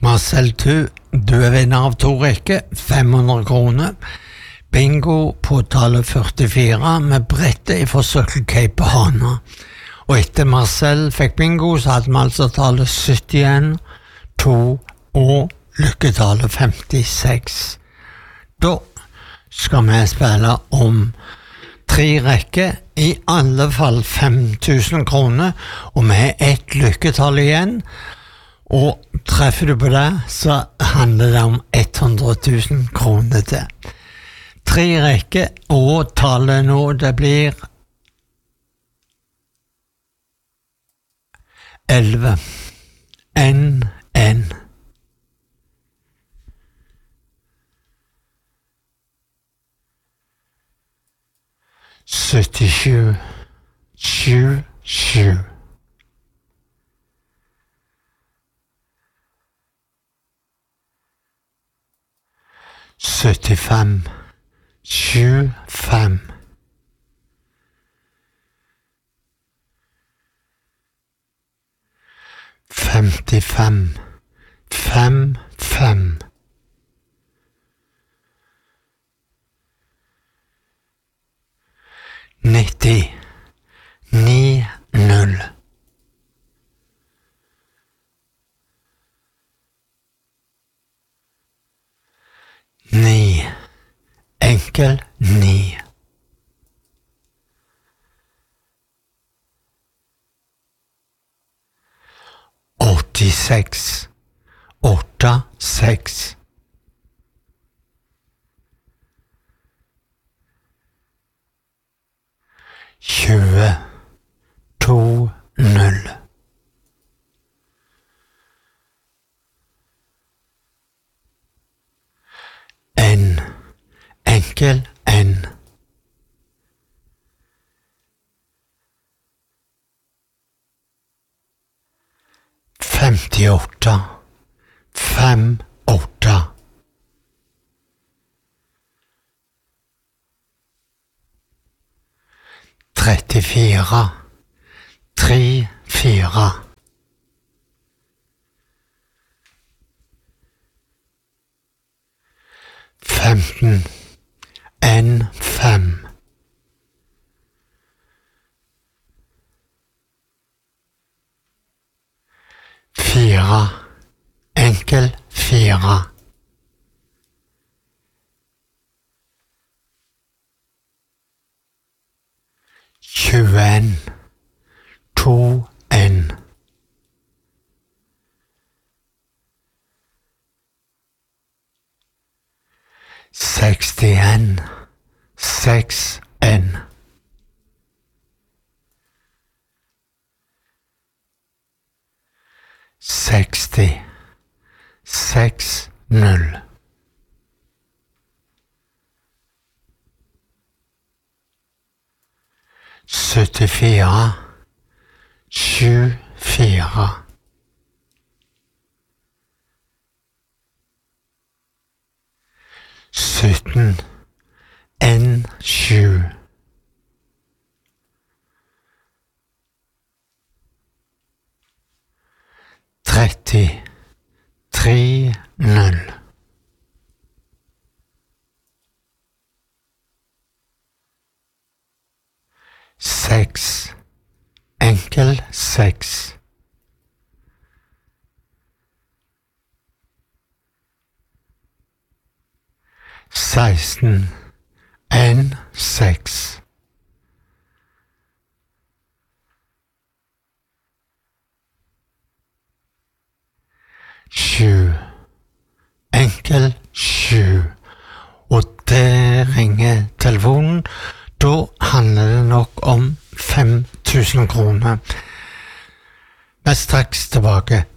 Marcel du er vinner av 2 rekker, 500 kroner. Bingo på tallet 44 med brettet fra Circle K på Hana. Og etter Marcel fikk bingo, så hadde vi altså tallet 71, 2 og lykketallet 56. Da skal vi spille om 3 rekker, i alle fall 5000 kroner, og vi har ett lykketall igjen. Og treffer du på det, så handler det om 100 000 kroner til. 3 rekker, og tallet nå, det blir 11. N. 77, 7, 7. 75, 7, 5. 55, 5, 5. 90, 9, 0. 9, enkel 9. 86, 8, 6. 20, 2, 0. 1, enkel 1. 58, 5, 8. 34, 3, 4. 15, 1, 5. 4, enkel 4. 21, 2, 1. 61, 6, 1. 60, 6, 0. 74, 7, 4. 17, 1, 7. 30, 3, 0. 6, enkel 6. 16, 1, 6. 7, enkel 7. Og det ringer telefonen. Da handler det nok om 5000 kroner. Vi er straks tilbake.